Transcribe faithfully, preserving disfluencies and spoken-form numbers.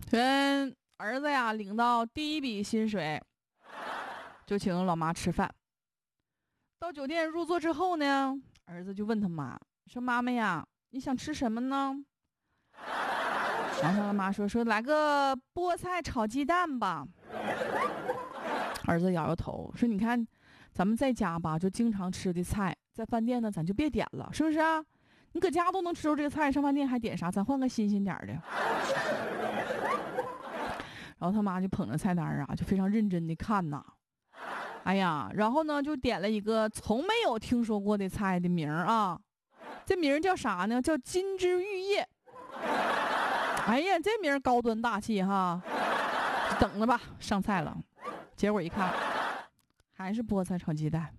跟儿子呀领到第一笔薪水，就请老妈吃饭。到酒店入座之后呢，儿子就问他妈说：“妈妈呀，你想吃什么呢？”然后他妈说：“说来个菠菜炒鸡蛋吧。”儿子摇摇头说：“你看，咱们在家吧就经常吃的菜，在饭店呢咱就别点了，是不是啊？你搁家都能吃着这个菜，上饭店还点啥？咱换个新鲜点的。”然后他妈就捧着菜单啊，就非常认真的看呐。哎呀，然后呢就点了一个从没有听说过的菜的名儿啊，这名儿叫啥呢？叫金枝玉叶。哎呀，这名儿高端大气哈，等着吧，上菜了。结果一看，还是菠菜炒鸡蛋。